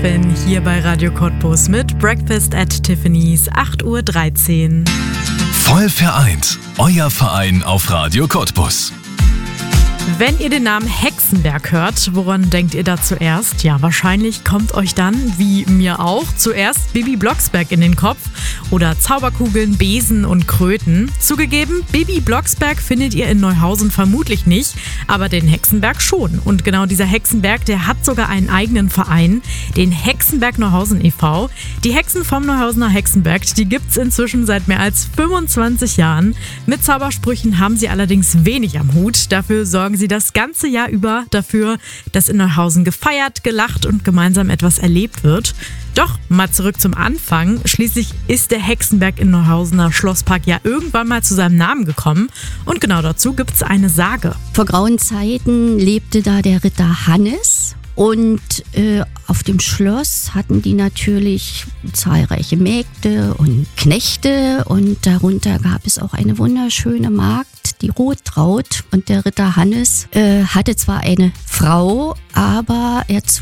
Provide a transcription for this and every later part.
Finn hier bei Radio Cottbus mit Breakfast at Tiffany's 8:13 Uhr. Voll vereint, euer Verein auf Radio Cottbus. Wenn ihr den Namen Hexenberg hört, woran denkt ihr da zuerst? Ja, wahrscheinlich kommt euch dann, wie mir auch, zuerst Bibi Blocksberg in den Kopf oder Zauberkugeln, Besen und Kröten. Zugegeben, Bibi Blocksberg findet ihr in Neuhausen vermutlich nicht, aber den Hexenberg schon. Und genau dieser Hexenberg, der hat sogar einen eigenen Verein, den Hexenberg Neuhausen e.V. Die Hexen vom Neuhausener Hexenberg, die gibt's inzwischen seit mehr als 25 Jahren. Mit Zaubersprüchen haben sie allerdings wenig am Hut. Dafür sorgen sie das ganze Jahr über dafür, dass in Neuhausen gefeiert, gelacht und gemeinsam etwas erlebt wird. Doch mal zurück zum Anfang. Schließlich ist der Hexenberg im Neuhausener Schlosspark ja irgendwann mal zu seinem Namen gekommen. Und genau dazu gibt es eine Sage. Vor grauen Zeiten lebte da der Ritter Hannes. Und auf dem Schloss hatten die natürlich zahlreiche Mägde und Knechte. Und darunter gab es auch eine wunderschöne Magd, die Rotraut. Und der Ritter Hannes hatte zwar eine Frau, aber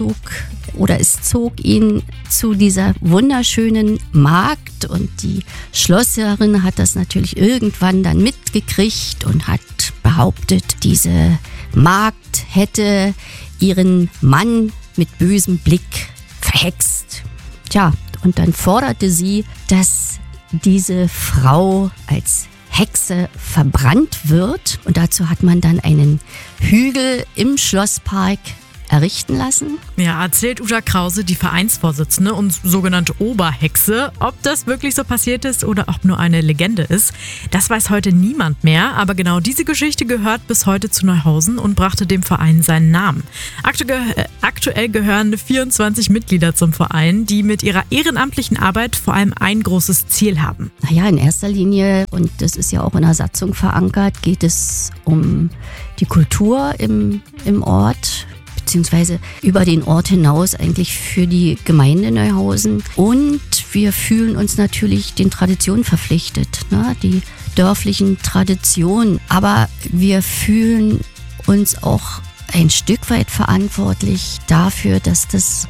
es zog ihn zu dieser wunderschönen Magd. Und die Schlossherrin hat das natürlich irgendwann dann mitgekriegt und hat behauptet, diese Magd hätte ihren Mann mit bösem Blick verhext. Tja, und dann forderte sie, dass diese Frau als Hexe verbrannt wird. Und dazu hat man dann einen Hügel im Schlosspark errichten lassen. Ja, erzählt Uta Krause, die Vereinsvorsitzende und sogenannte Oberhexe. Ob das wirklich so passiert ist oder ob nur eine Legende ist, das weiß heute niemand mehr. Aber genau diese Geschichte gehört bis heute zu Neuhausen und brachte dem Verein seinen Namen. Aktuell gehören 24 Mitglieder zum Verein, die mit ihrer ehrenamtlichen Arbeit vor allem ein großes Ziel haben. Naja, in erster Linie, und das ist ja auch in der Satzung verankert, geht es um die Kultur im Ort, beziehungsweise über den Ort hinaus eigentlich für die Gemeinde Neuhausen. Und wir fühlen uns natürlich den Traditionen verpflichtet, ne? Die dörflichen Traditionen. Aber wir fühlen uns auch ein Stück weit verantwortlich dafür, dass das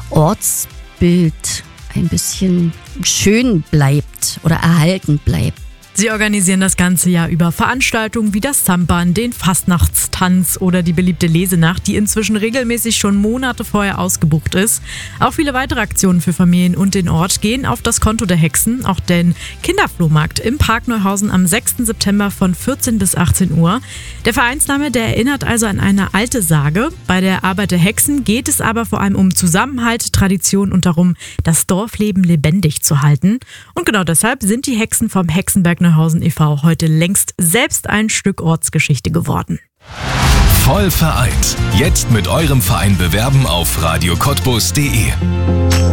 Ortsbild ein bisschen schön bleibt oder erhalten bleibt. Sie organisieren das ganze Jahr über Veranstaltungen wie das Sambern, den Fastnachtstanz oder die beliebte Lesenacht, die inzwischen regelmäßig schon Monate vorher ausgebucht ist. Auch viele weitere Aktionen für Familien und den Ort gehen auf das Konto der Hexen. Auch den Kinderflohmarkt im Park Neuhausen am 6. September von 14 bis 18 Uhr. Der Vereinsname, der erinnert also an eine alte Sage. Bei der Arbeit der Hexen geht es aber vor allem um Zusammenhalt, Tradition und darum, das Dorfleben lebendig zu halten. Und genau deshalb sind die Hexen vom Hexenberg Neuhausen e.V. heute längst selbst ein Stück Ortsgeschichte geworden. Voll vereint. Jetzt mit eurem Verein bewerben auf radiocottbus.de.